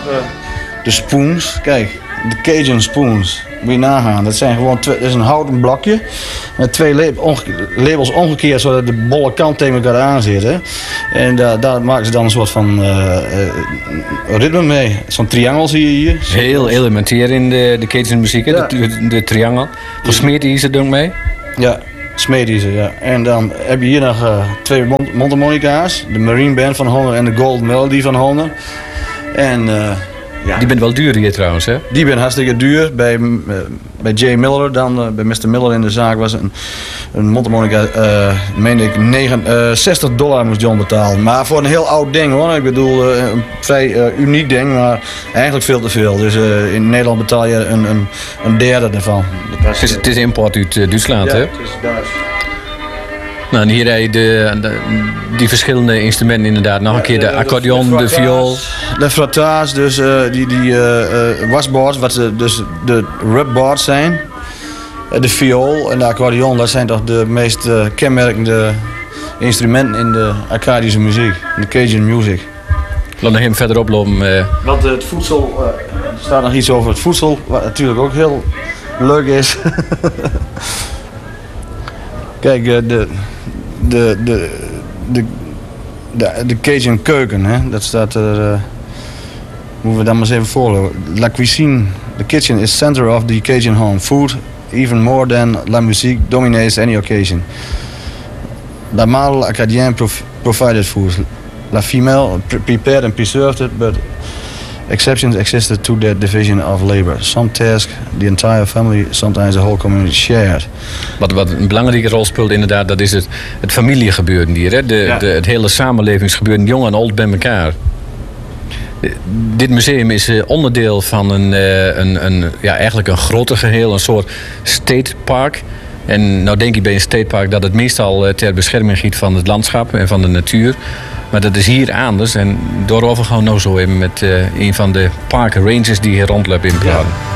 de spoons. Kijk, de Cajun spoons. Moet je nagaan. Dat zijn gewoon dat is een houten blokje. Met 2 labels omgekeerd, zodat de bolle kant tegen elkaar aan zitten. En daar maken ze dan een soort van ritme mee. Zo'n triangel zie je hier. Heel elementair in de Cajun muziek, Ja. de triangel. Gesmeerd is het ook mee? Ja, smediezen, ja. En dan heb je hier nog 2 mondharmonica's. De Marine Band van Hohner en de Gold Melody van Hohner. En ja, Die bent wel duur hier trouwens, hè? die ben hartstikke duur. Bij Jay Miller, dan bij Mr. Miller in de zaak was een mondharmonica, meen ik, $60 moest John betalen. Maar voor een heel oud ding hoor. Ik bedoel, een vrij uniek ding, maar eigenlijk veel te veel. Dus in Nederland betaal je een derde ervan. Het is import uit Duitsland, Ja, hè? het is Duits. Nou, en hier heb je die verschillende instrumenten inderdaad. Nog een keer de accordeon, de viool. De frata's, dus die wasboards, wat dus de rubboards zijn. De viool en de accordeon, dat zijn toch de meest kenmerkende instrumenten in de Arcadische muziek. De Cajun music. Laat nog even verderop lopen. Want het voedsel, er staat nog iets over het voedsel, wat natuurlijk ook heel leuk is. Kijk, de Cajun keuken, hè? Dat staat er. Moeten we dan maar eens even voorlezen. La cuisine, the kitchen is center of the Cajun home. Food, even more than la musique, dominates any occasion. La mâle acadien provided food. La female prepared and preserved it, but exceptions existed to that division of labor. Some task the entire family, sometimes the whole community shared. Wat een belangrijke rol speelt inderdaad, dat is het familiegebeuren hier. Hè? Het hele samenlevingsgebeuren, jong en oud bij elkaar. Dit museum is onderdeel van eigenlijk een groter geheel, een soort state park. En nou denk ik bij een state park dat het meestal ter bescherming giet van het landschap en van de natuur. Maar dat is hier anders en daarover gaan we nou zo even met een van de park rangers die hier rondlopen in praten. Ja.